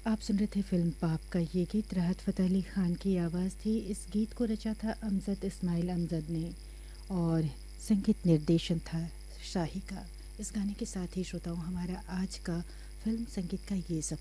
आप सुन रहे थे फिल्म पाप का ये गीत। राहत फ़तेह अली ख़ान की आवाज़ थी। इस गीत को रचा था अमजद इस्माइल अमजद ने और संगीत निर्देशन था शाही का। इस गाने के साथ ही श्रोताओं हमारा आज का फिल्म संगीत का ये सब